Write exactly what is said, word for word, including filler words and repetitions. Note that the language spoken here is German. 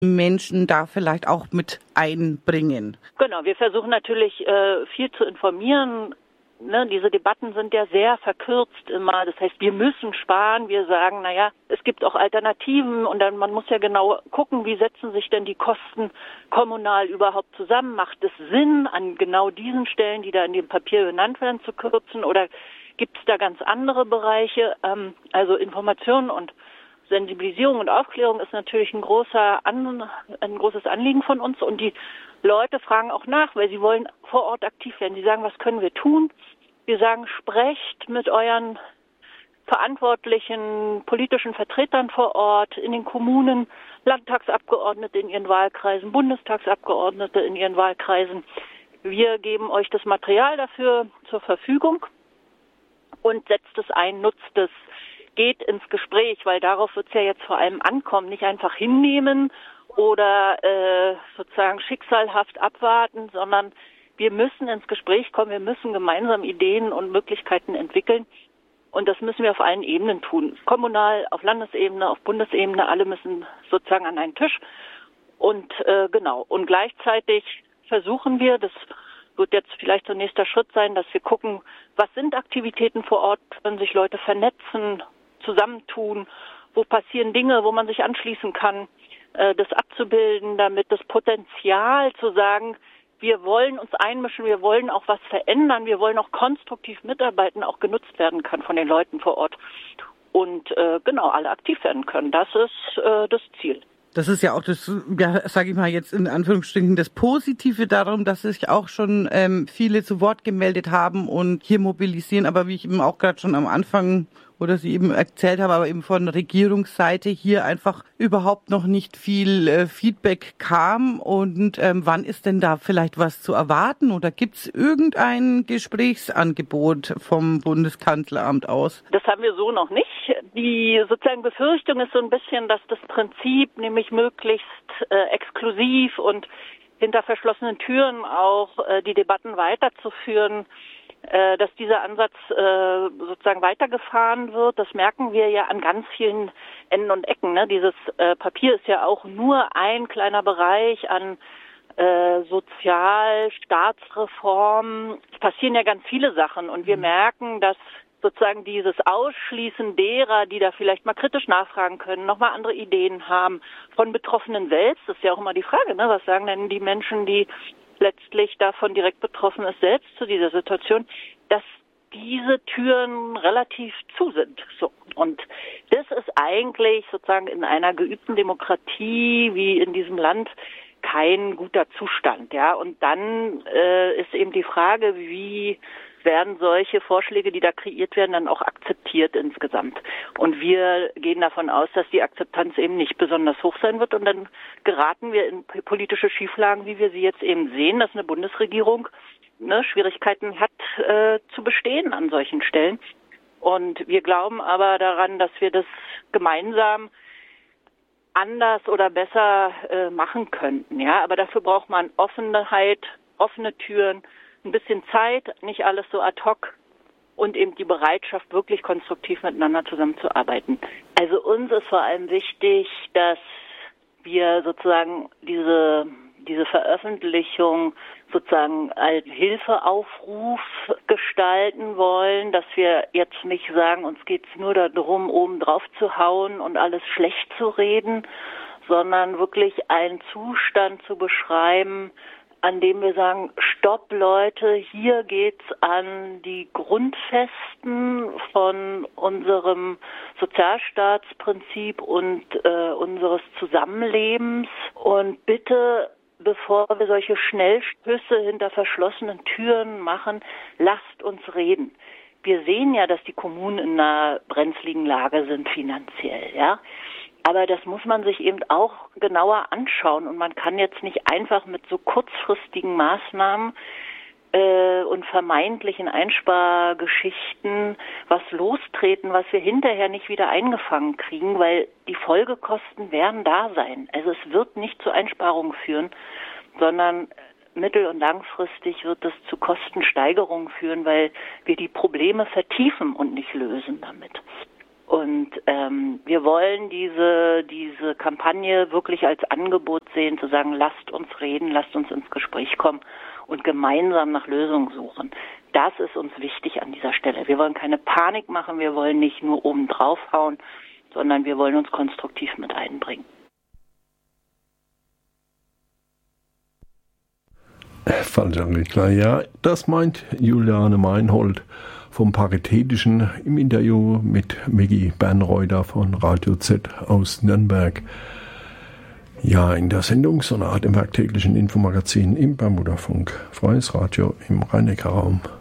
Menschen da vielleicht auch mit einbringen? Genau, wir versuchen natürlich äh, viel zu informieren. Ne, diese Debatten sind ja sehr verkürzt immer. Das heißt, wir müssen sparen. Wir sagen, naja, es gibt auch Alternativen und dann man muss ja genau gucken, wie setzen sich denn die Kosten kommunal überhaupt zusammen? Macht es Sinn, an genau diesen Stellen, die da in dem Papier benannt werden, zu kürzen? Oder gibt es da ganz andere Bereiche? Ähm, also Information und Sensibilisierung und Aufklärung ist natürlich ein großer An- ein großes Anliegen von uns und die Leute fragen auch nach, weil sie wollen vor Ort aktiv werden. Sie sagen, was können wir tun? Wir sagen, sprecht mit euren verantwortlichen politischen Vertretern vor Ort, in den Kommunen, Landtagsabgeordnete in ihren Wahlkreisen, Bundestagsabgeordnete in ihren Wahlkreisen. Wir geben euch das Material dafür zur Verfügung und setzt es ein, nutzt es. Geht ins Gespräch, weil darauf wird es ja jetzt vor allem ankommen, nicht einfach hinnehmen oder äh, sozusagen schicksalhaft abwarten, sondern wir müssen ins Gespräch kommen, wir müssen gemeinsam Ideen und Möglichkeiten entwickeln und das müssen wir auf allen Ebenen tun. Kommunal, auf Landesebene, auf Bundesebene, alle müssen sozusagen an einen Tisch und äh, genau. Und gleichzeitig versuchen wir, das wird jetzt vielleicht so ein nächster Schritt sein, dass wir gucken, was sind Aktivitäten vor Ort, können sich Leute vernetzen, zusammentun, wo passieren Dinge, wo man sich anschließen kann, äh, das abzubilden, damit das Potenzial zu sagen, wir wollen uns einmischen, wir wollen auch was verändern, wir wollen auch konstruktiv mitarbeiten, auch genutzt werden kann von den Leuten vor Ort und äh, genau, alle aktiv werden können. Das ist äh, das Ziel. Das ist ja auch das, ja, sage ich mal jetzt in Anführungsstrichen, das Positive darum, dass sich auch schon ähm, viele zu Wort gemeldet haben und hier mobilisieren. Aber wie ich eben auch gerade schon am Anfang oder Sie eben erzählt haben, aber eben von Regierungsseite hier einfach überhaupt noch nicht viel äh, Feedback kam. Und ähm, wann ist denn da vielleicht was zu erwarten? Oder gibt es irgendein Gesprächsangebot vom Bundeskanzleramt aus? Das haben wir so noch nicht. Die sozusagen Befürchtung ist so ein bisschen, dass das Prinzip nämlich möglichst äh, exklusiv und hinter verschlossenen Türen auch äh, die Debatten weiterzuführen, äh, dass dieser Ansatz äh, sozusagen weitergefahren wird. Das merken wir ja an ganz vielen Enden und Ecken. Ne? Dieses äh, Papier ist ja auch nur ein kleiner Bereich an äh, Sozial-, Staatsreform. Es passieren ja ganz viele Sachen und wir merken, dass sozusagen dieses Ausschließen derer, die da vielleicht mal kritisch nachfragen können, nochmal andere Ideen haben, von Betroffenen selbst, das ist ja auch immer die Frage, ne? Was sagen denn die Menschen, die letztlich davon direkt betroffen ist, selbst zu dieser Situation, dass diese Türen relativ zu sind. So. Und das ist eigentlich sozusagen in einer geübten Demokratie wie in diesem Land kein guter Zustand, ja. Und dann äh, ist eben die Frage, wie werden solche Vorschläge, die da kreiert werden, dann auch akzeptiert insgesamt. Und wir gehen davon aus, dass die Akzeptanz eben nicht besonders hoch sein wird und dann geraten wir in politische Schieflagen, wie wir sie jetzt eben sehen, dass eine Bundesregierung ne, Schwierigkeiten hat äh, zu bestehen an solchen Stellen. Und wir glauben aber daran, dass wir das gemeinsam anders oder besser äh, machen könnten. Ja, aber dafür braucht man Offenheit, offene Türen, ein bisschen Zeit, nicht alles so ad hoc und eben die Bereitschaft, wirklich konstruktiv miteinander zusammenzuarbeiten. Also uns ist vor allem wichtig, dass wir sozusagen diese diese Veröffentlichung sozusagen als Hilfeaufruf gestalten wollen, dass wir jetzt nicht sagen, uns geht's nur darum, oben drauf zu hauen und alles schlecht zu reden, sondern wirklich einen Zustand zu beschreiben, an dem wir sagen, stopp Leute, hier geht's an die Grundfesten von unserem Sozialstaatsprinzip und äh, unseres Zusammenlebens und bitte, bevor wir solche Schnellschüsse hinter verschlossenen Türen machen, lasst uns reden. Wir sehen ja, dass die Kommunen in einer brenzligen Lage sind finanziell, ja. Aber das muss man sich eben auch genauer anschauen und man kann jetzt nicht einfach mit so kurzfristigen Maßnahmen äh, und vermeintlichen Einspargeschichten was lostreten, was wir hinterher nicht wieder eingefangen kriegen, weil die Folgekosten werden da sein. Also es wird nicht zu Einsparungen führen, sondern mittel- und langfristig wird es zu Kostensteigerungen führen, weil wir die Probleme vertiefen und nicht lösen damit. Und ähm, wir wollen diese, diese Kampagne wirklich als Angebot sehen, zu sagen, lasst uns reden, lasst uns ins Gespräch kommen und gemeinsam nach Lösungen suchen. Das ist uns wichtig an dieser Stelle. Wir wollen keine Panik machen, wir wollen nicht nur oben draufhauen, sondern wir wollen uns konstruktiv mit einbringen. Falscher Redner, ja, das meint Juliane Meinhold vom Paritätischen im Interview mit Maggie Bernreuter von Radio Z aus Nürnberg. Ja, in der Sendung so eine Art im werktäglichen Infomagazin im Bermudafunk. Freies Radio im Rhein-Neckar-Raum.